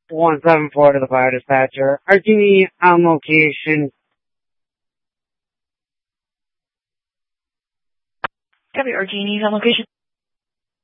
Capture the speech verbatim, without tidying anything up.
one seven four to the fire dispatcher. Argini on location. Copy, Argini on location.